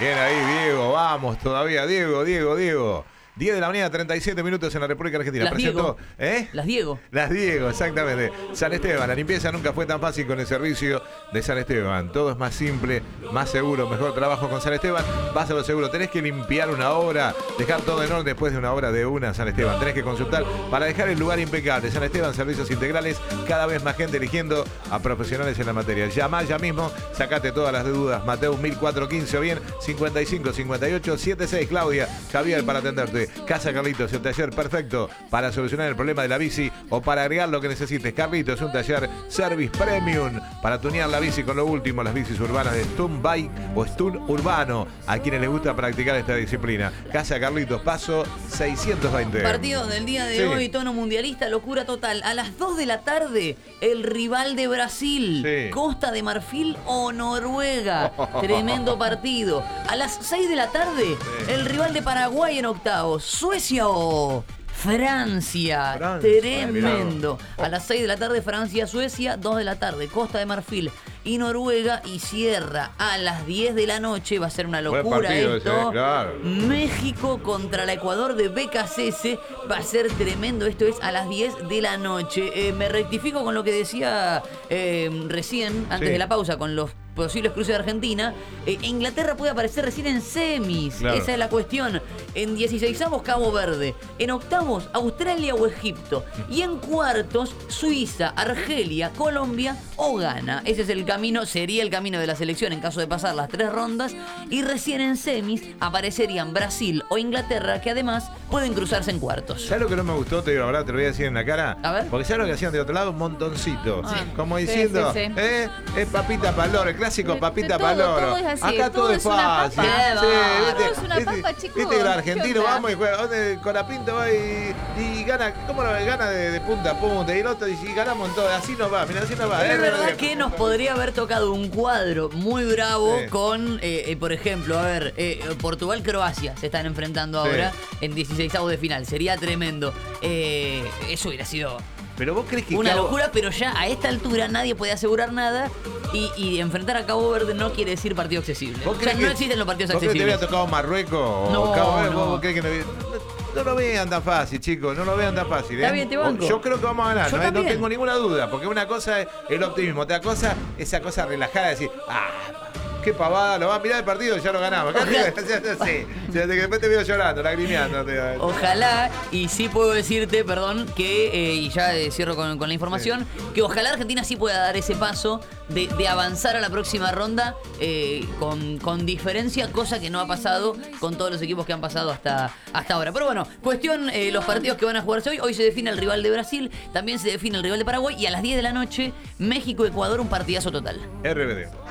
Bien ahí, Diego, vamos todavía, Diego. 10 de la mañana, 37 minutos en la República Argentina. Las Diego. ¿Eh? Las Diego. Las Diego, exactamente. San Esteban, la limpieza nunca fue tan fácil con el servicio de San Esteban. Todo es más simple, más seguro, mejor trabajo con San Esteban. Vas a lo seguro. Tenés que limpiar una obra, dejar todo en orden después de una obra de San Esteban. Tenés que consultar para dejar el lugar impecable. San Esteban, servicios integrales, cada vez más gente eligiendo a profesionales en la materia. Llamá ya mismo, sacate todas las dudas. Mateo 1415 o bien 55 58 76. Claudia, Javier para atenderte. Casa Carlitos, el taller perfecto para solucionar el problema de la bici o para agregar lo que necesites. Carlitos, un taller Service Premium para tunear la bici con lo último, las bicis urbanas de Stun Bike o Stun Urbano, a quienes les gusta practicar esta disciplina. Casa Carlitos, paso 620. Partido del día de hoy, tono mundialista, locura total. A las 2 de la tarde, el rival de Brasil, Costa de Marfil o Noruega. Tremendo partido. A las 6 de la tarde, el rival de Paraguay en octavos. Suecia o Francia. Tremendo. A las 6 de la tarde, Francia, Suecia. 2 de la tarde, Costa de Marfil y Noruega. Y cierra a las 10 de la noche. Va a ser una locura esto. Claro. México contra el Ecuador de BKCS. Va a ser tremendo. Esto es a las 10 de la noche. Me rectifico con lo que decía recién, antes de la pausa, con los posibles cruces de Argentina. Inglaterra puede aparecer recién en semis. Claro. Esa es la cuestión. En 16avos, Cabo Verde. En octavos, Australia o Egipto. Y en cuartos, Suiza, Argelia, Colombia o Ghana. Ese es el camino, sería el camino de la selección en caso de pasar las 3 rondas. Y recién en semis aparecerían Brasil o Inglaterra, que además pueden cruzarse en cuartos. ¿Sabes lo que no me gustó? Te digo, ¿verdad? Te lo voy a decir en la cara. A ver. Porque ¿sabes lo que hacían de otro lado? Un montoncito. Como diciendo, sí. Es papita paloro, el clásico papita todo, paloro. todo es así, Acá todo es fácil. Todo es una papa, chicos. Viste que los argentinos vamos y juegan, con la pinta va y gana, ¿cómo lo gana de punta a punta? Y el otro dice, ganamos en todo, así nos va, mira, así nos va. Es verdad que nos podría haber tocado un cuadro muy bravo con, por ejemplo, a ver, Portugal-Croacia se están enfrentando ahora en 16avos de final. Sería tremendo. Eso hubiera sido pero vos crees que una locura, pero ya a esta altura nadie puede asegurar nada y enfrentar a Cabo Verde no quiere decir partido accesible. ¿Vos crees no existen los partidos accesibles? ¿Vos crees que te había tocado Marruecos o Cabo Verde? ¿Vos crees que no lo vean tan fácil, chicos? No lo vean tan fácil. Está bien, te banco. Yo creo que vamos a ganar, no tengo ninguna duda, porque una cosa es el optimismo, otra cosa esa cosa relajada de decir, qué pavada, lo va a mirar el partido y ya lo ganamos. Sí, después te veo llorando, lagrimeando. Ojalá, y sí puedo decirte, perdón, que, y ya cierro con la información, que ojalá Argentina sí pueda dar ese paso de avanzar a la próxima ronda con diferencia, cosa que no ha pasado con todos los equipos que han pasado hasta ahora. Pero bueno, cuestión, los partidos que van a jugarse hoy. Hoy se define el rival de Brasil, también se define el rival de Paraguay y a las 10 de la noche, México-Ecuador, un partidazo total. RBD.